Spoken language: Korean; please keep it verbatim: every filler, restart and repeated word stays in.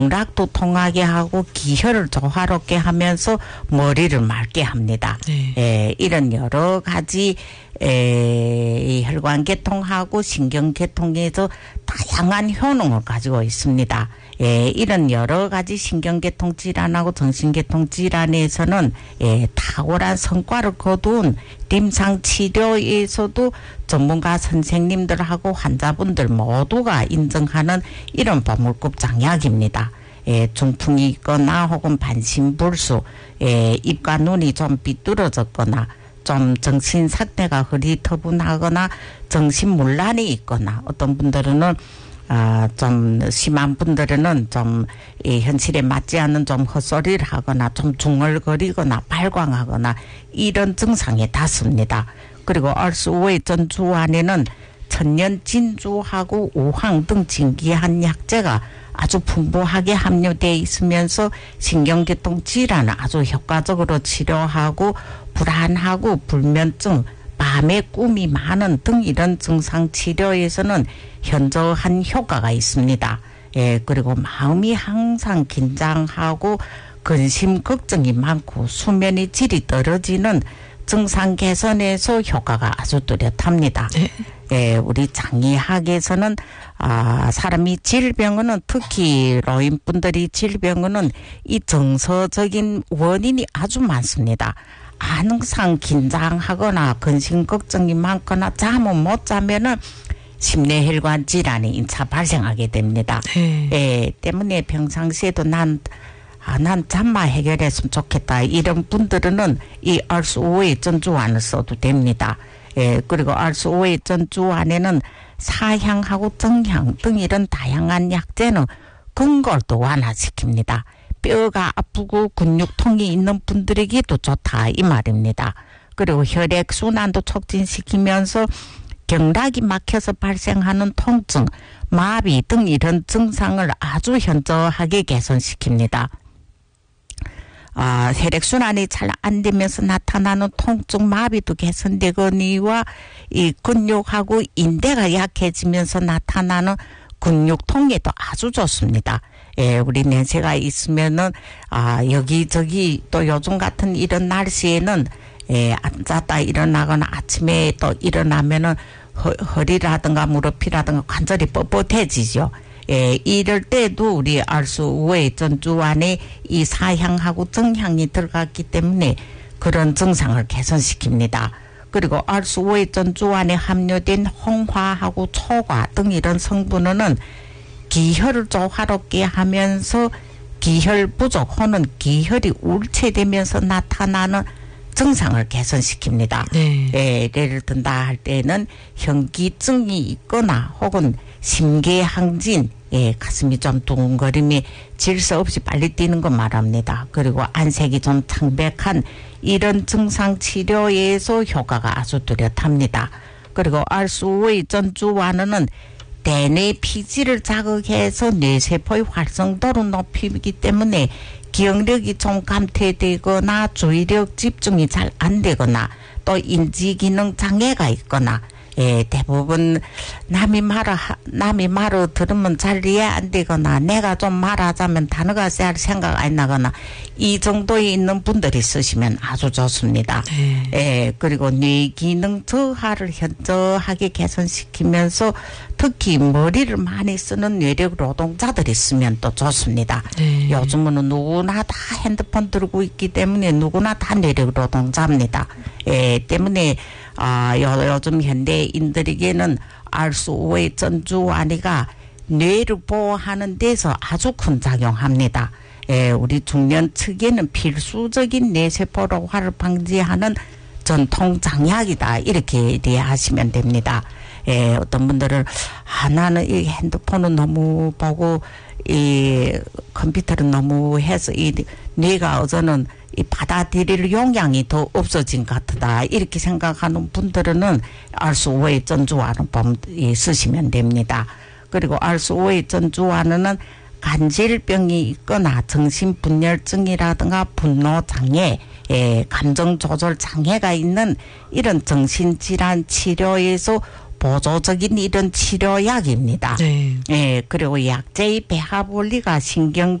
락도 통하게 하고 기혈을 조화롭게 하면서 머리를 맑게 합니다. 네. 예, 이런 여러 가지 에, 이 혈관계통하고 신경계통에서 다양한 효능을 가지고 있습니다. 예, 이런 여러 가지 신경계통 질환하고 정신계통 질환에서는 예, 탁월한 성과를 거둔 임상 치료에서도 전문가 선생님들하고 환자분들 모두가 인정하는 이런 보물급 장약입니다. 예, 중풍이 있거나 혹은 반신불수, 예, 입과 눈이 좀 삐뚤어졌거나 좀 정신 상태가 흐리터분하거나 정신문란이 있거나 어떤 분들은 아, 좀 심한 분들은 좀 이 현실에 맞지 않는 좀 헛소리를 하거나 좀 중얼거리거나 발광하거나 이런 증상에 닿습니다. 그리고 얼스웨이전 주안에는 천년 진주하고 우황 등 진귀한 약재가 아주 풍부하게 함유되어 있으면서 신경계통 질환을 아주 효과적으로 치료하고 불안하고 불면증, 밤에 꿈이 많은 등 이런 증상 치료에서는 현저한 효과가 있습니다. 예, 그리고 마음이 항상 긴장하고 근심 걱정이 많고 수면의 질이 떨어지는 증상 개선에서 효과가 아주 뚜렷합니다. 네. 예, 우리 장의학에서는 아, 사람이 질병은 특히 노인분들이 질병은 이 정서적인 원인이 아주 많습니다. 항상 긴장하거나 근심 걱정이 많거나 잠을 못 자면은 심뇌혈관 질환이 인차 발생하게 됩니다. 네. 예, 때문에 평상시에도 난, 아, 난 잠만 해결했으면 좋겠다. 이런 분들은 이 얼스웨이전 주안을 써도 됩니다. 예, 그리고 얼스웨이전 주안에는 사향하고 정향 등 이런 다양한 약재는 근골도 완화시킵니다. 뼈가 아프고 근육통이 있는 분들에게도 좋다 이 말입니다. 그리고 혈액순환도 촉진시키면서 경락이 막혀서 발생하는 통증, 마비 등 이런 증상을 아주 현저하게 개선시킵니다. 아, 혈액순환이 잘 안 되면서 나타나는 통증, 마비도 개선되거니와 이 근육하고 인대가 약해지면서 나타나는 근육통에도 아주 좋습니다. 예, 우리 내세가 있으면은, 아, 여기저기 또 요즘 같은 이런 날씨에는, 예, 앉았다 일어나거나 아침에 또 일어나면은 허, 허리라든가 무릎이라든가 관절이 뻣뻣해지죠. 예, 이럴 때도 우리 얼스웨이전 주안에 이 사향하고 정향이 들어갔기 때문에 그런 증상을 개선시킵니다. 그리고 얼스웨이전 주안에 함유된 홍화하고 초과 등 이런 성분은 기혈을 조화롭게 하면서 기혈 부족 혹은 기혈이 울체되면서 나타나는 증상을 개선시킵니다. 네. 예, 예를 든다 할 때는 현기증이 있거나 혹은 심계항진, 예, 가슴이 좀 두근거림이 질서 없이 빨리 뛰는 거 말합니다. 그리고 안색이 좀 창백한 이런 증상 치료에서 효과가 아주 뚜렷합니다. 그리고 얼스웨이전 주안은 대뇌 피지를 자극해서 뇌세포의 활성도를 높이기 때문에 기억력이 좀 감퇴되거나 주의력 집중이 잘 안 되거나 또 인지기능 장애가 있거나 예, 대부분 남이 말을 남이 말을 들으면 잘 이해 안 되거나 내가 좀 말하자면 단어가 잘 생각 안 나거나 이 정도에 있는 분들이 쓰시면 아주 좋습니다. 네. 예, 그리고 뇌기능 저하를 현저하게 개선시키면서 특히 머리를 많이 쓰는 뇌력 노동자들이 쓰면 또 좋습니다. 네. 요즘은 누구나 다 핸드폰 들고 있기 때문에 누구나 다 뇌력 노동자입니다. 예, 때문에 아, 요, 요즘 현대인들에게는 얼스웨이전 주안이가 뇌를 보호하는 데서 아주 큰 작용합니다. 예, 우리 중년 측에는 필수적인 뇌세포老化를 방지하는 전통 장약이다. 이렇게 이해하시면 됩니다. 예, 어떤 분들은 아, 나는 이 핸드폰은 너무 보고 이 컴퓨터는 너무 해서 이 뇌가 어저는 이 받아들일 용량이 더 없어진 것 같다. 이렇게 생각하는 분들은 얼스웨이전 주안을 쓰시면 됩니다. 그리고 얼스웨이전 주안은 간질병이 있거나 정신분열증이라든가 분노장애, 예, 감정조절 장애가 있는 이런 정신질환 치료에서 보조적인 이런 치료약입니다. 네. 예, 그리고 약제의 배합 원리가 신경